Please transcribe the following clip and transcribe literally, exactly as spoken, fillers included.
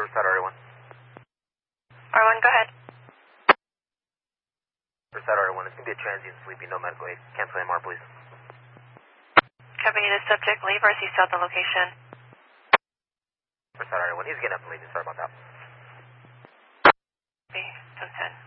Riverside R one. R one, go ahead. Riverside R one, it's going to be a transient sleepy, no medical aid. Cancel M R, please. Copy, did the subject leave or is he still at the location? Riverside R one, he's getting up and leaving, sorry about that. Copy, ten ten.